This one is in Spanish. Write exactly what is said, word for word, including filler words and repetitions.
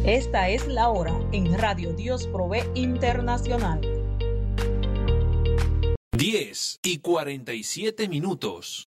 Esta es la hora en Radio Dios Provee Internacional. diez y cuarenta y siete minutos.